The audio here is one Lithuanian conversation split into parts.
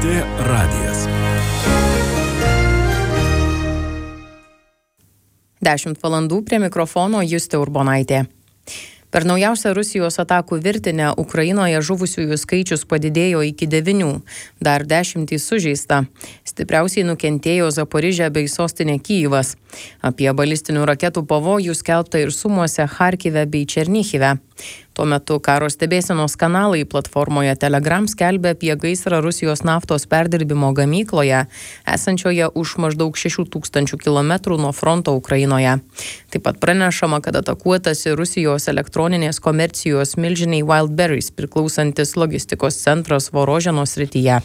LRT radijas. 10 valandų prie mikrofono Justė Urbonaitė. Per naujausią Rusijos atakų virtinę Ukrainoje žuvusiųjų skaičius padidėjo iki 9, dar 10 sužeista. Stipriausiai nukentėjo Zaporižė bei sostinė Kyjivas. Apie balistinių raketų pavojų skelbta ir Sumuose, Charkive bei Černichive. Tuo metu karo stebėsenos kanalai platformoje Telegram skelbia apie gaisrą Rusijos naftos perdirbimo gamykloje, esančioje už maždaug 6000 km nuo fronto Ukrainoje. Taip pat pranešama, kad atakuotas Rusijos elektroninės komercijos milžiniai Wildberries priklausantis logistikos centras Voroženo srityje.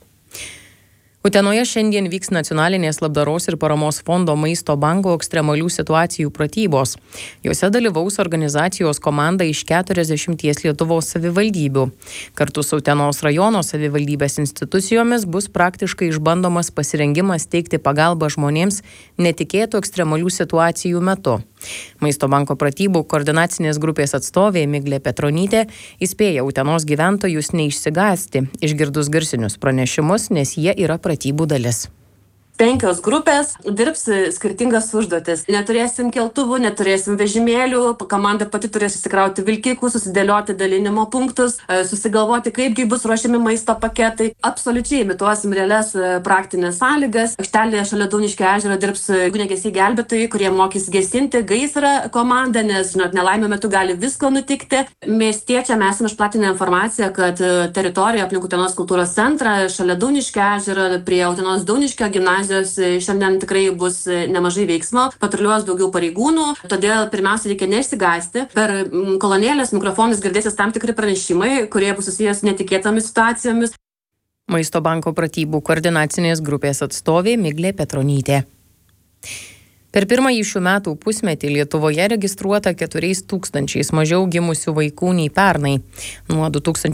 Utenoje šiandien vyks Nacionalinės labdaros ir paramos fondo Maisto banko ekstremalių situacijų pratybos. Jose dalyvaus organizacijos komanda iš 40 Lietuvos savivaldybių. Kartu su Utenos rajono savivaldybės institucijomis bus praktiškai išbandomas pasirengimas teikti pagalbą žmonėms netikėtų ekstremalių situacijų metu. Maisto banko pratybų koordinacinės grupės atstovė Miglė Petronytė įspėja Utenos gyventojus neišsigąsti, išgirdus garsinius pranešimus, nes jie yra pratybų dalis. 5 grupės dirbs skirtingas užduotis. Neturėsim keltuvų, neturėsim vežimėlių, komanda pati turės įsikrauti vilkikų, susidėlioti dalinimo punktus, susigalvoti, kaipgi bus ruošiami maisto paketai. Absoliučiai imituosim realias praktinės sąlygas. Aikštelėje šalia Dauniškio ežero dirbs ugniagesiai gelbėtojai, kurie mokys gesinti gaisrą komandą, nes, nelaimė metu gali visko nutikti. Miestiečiam esame išplatinę informaciją, kad teritorija aplink Utenos kultūros centrą, šalia Dauniškio ežero, prie Utenos Dauniškio gimnazijos šiandien tikrai bus nemažai veiksmo, patruliuos daugiau pareigūnų, todėl pirmiausia reikia neišsigąsti. Per kolonėlės mikrofonus girdėsis tam tikri pranešimai, kurie bus susijęs su netikėtomis situacijomis. Maisto banko pratybų koordinacinės grupės atstovė Miglė Petronytė. Per pirmąjį šių metų pusmetį Lietuvoje registruota 4000 mažiau gimusių vaikų nei pernai. Nuo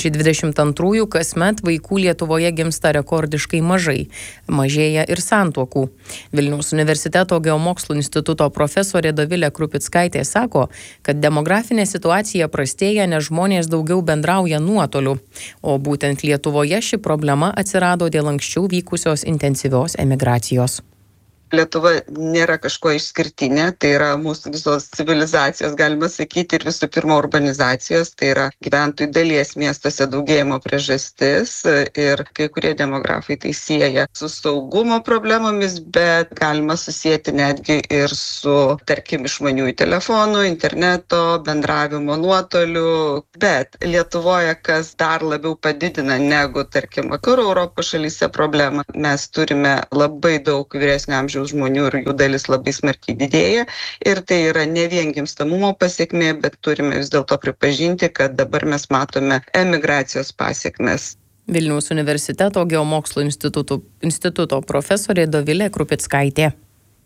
2022 kasmet vaikų Lietuvoje gimsta rekordiškai mažai. Mažėja ir santuokų. Vilniaus universiteto geomokslų instituto profesorė Dovilė Krupickaitė sako, kad demografinė situacija prastėja, nes žmonės daugiau bendrauja nuotoliu. O būtent Lietuvoje ši problema atsirado dėl anksčiau vykusios intensyvios emigracijos. Lietuva nėra kažko išskirtinė, tai yra mūsų visos civilizacijos, galima sakyti, ir visų pirma urbanizacijos, tai yra gyventojų dalies miestuose daugėjimo priežastis ir kai kurie demografai tai sieja su saugumo problemomis, bet galima susijęti netgi ir su, tarkim, išmaniųjų telefonų, interneto, bendravimo nuotoliu, bet Lietuvoje, kas dar labiau padidina negu, tarkim, vakarų Europos šalyse problemą, mes turime labai daug vyresnio amžiaus žmonių ir jų dalis labai smarkiai didėja ir tai yra ne vien gimstamumo pasekmė, bet turime vis dėlto pripažinti, kad dabar mes matome emigracijos pasekmes. Vilniaus universiteto geomokslų instituto profesorė Dovilė Krupickaitė.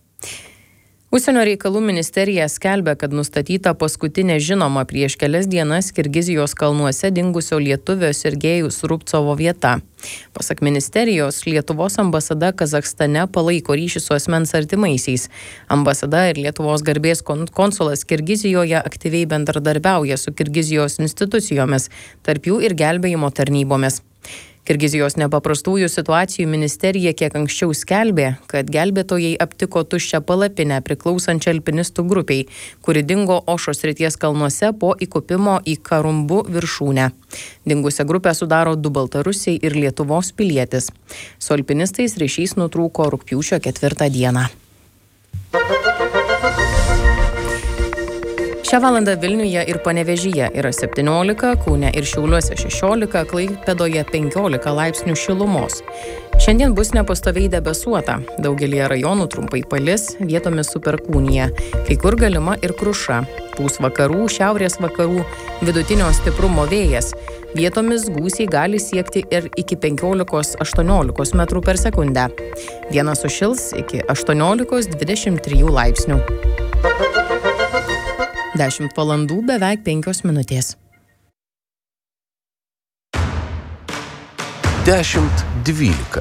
Užsienio reikalų ministerija skelbia, kad nustatyta paskutinė žinoma prieš kelias dienas Kirgizijos kalnuose dingusio lietuvio Sergejaus Rubcovo vieta. Pasak ministerijos, Lietuvos ambasada Kazachstane palaiko ryšį su asmens artimaisiais. Ambasada ir Lietuvos garbės konsulas Kirgizijoje aktyviai bendradarbiauja su Kirgizijos institucijomis, tarp jų ir gelbėjimo tarnybomis. Kirgizijos nepaprastųjų situacijų ministerija kiek anksčiau skelbė, kad gelbėtojai aptiko tuščią palapinę priklausančią alpinistų grupiai, kuri dingo Ošos srities kalnuose po įkopimo į Karumbu viršūnę. Dingusią grupę sudaro 2 baltarusiai ir Lietuvos pilietis. Su alpinistais ryšys nutrūko rugpjūčio 4 dieną. Šią valandą Vilniuje ir Panevėžyje yra 17, Kaune ir Šiauliuose 16, Klaipėdoje 15 laipsnių šilumos. Šiandien bus nepastoviai debesuota. Daugelį rajonų trumpai palis, vietomis su perkūnija. Kai kur galima ir kruša. Pūs vakarų, šiaurės vakarų, vidutinio stiprumo vėjas. Vietomis gūsiai gali siekti ir iki 15-18 metrų per sekundę. Dieną sušils iki 18-23 laipsnių. 10 valandų beveik 5 minutės. 10:12.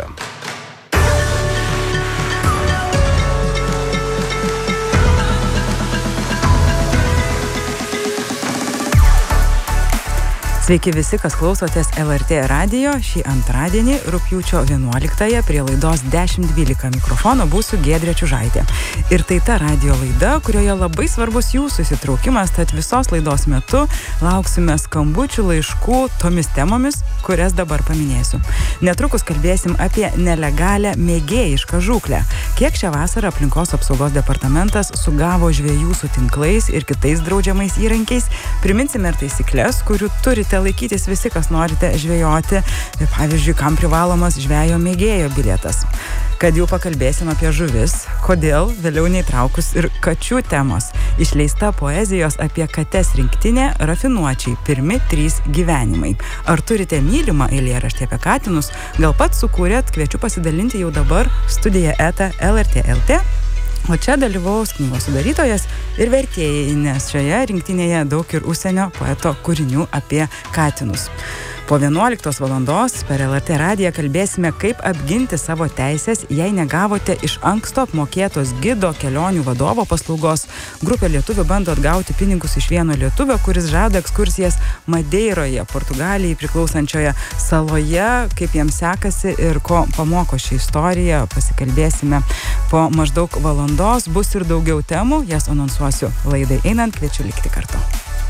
Sveiki visi, kas klausotės LRT radijo. Šį antradienį, rugpjūčio 11-ąją, prie laidos 10-12 mikrofono būsiu Giedrė Čiužaitė. Ir tai ta radijo laida, kurioje labai svarbus jūsų įsitraukimas, tad visos laidos metu lauksime skambučių, laiškų tomis temomis, kurias dabar paminėsiu. Netrukus kalbėsim apie nelegalią mėgėjišką žūklę. Kiek šią vasarą aplinkos apsaugos departamentas sugavo žvejų su tinklais ir kitais draudžiamais įrankiais. Priminsime ir taisyklės, kurių turite laikytis visi, kas norite žvejoti. Pavyzdžiui, kam privalomas žvejo mėgėjo bilietas. Kad jau pakalbėsim apie žuvis, kodėl vėliau neįtraukus ir kačių temos. Išleista poezijos apie kates rinktinė Rafinuočiai. Pirmi 3 gyvenimai. Ar turite mylimą eilėraštį apie katinus? Gal pats sukūrėt? Kviečiu pasidalinti jau dabar studija eta LRT.lt. O čia dalyvaus knygos sudarytojas ir vertėjai, nes šioje rinktinėje daug ir užsienio poeto kūrinių apie katinus. Po 11 valandos per LRT radiją kalbėsime, kaip apginti savo teises, jei negavote iš anksto apmokėtos gido kelionių vadovo paslaugos. Grupė lietuvių bando atgauti pinigus iš vieno lietuvio, kuris žada ekskursijas Madeiroje, Portugalijai priklausančioje saloje. Kaip jiems sekasi ir ko pamoko ši istorija, pasikalbėsime po maždaug valandos. Bus ir daugiau temų, jas anonsuosiu laidai einant, kviečiu likti kartu.